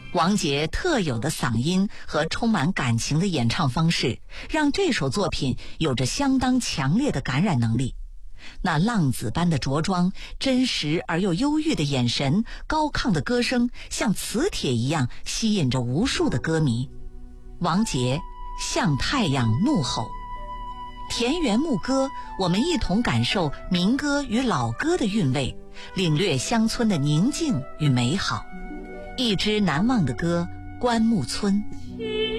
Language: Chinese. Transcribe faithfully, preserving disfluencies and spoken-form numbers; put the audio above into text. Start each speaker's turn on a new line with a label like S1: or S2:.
S1: 王杰特有的嗓音和充满感情的演唱方式，让这首作品有着相当强烈的感染能力。那浪子般的着装，真实而又忧郁的眼神，高亢的歌声，像磁铁一样吸引着无数的歌迷。王杰向太阳怒吼，田园牧歌，我们一同感受民歌与老歌的韵味，领略乡村的宁静与美好。一支难忘的歌，关牧村。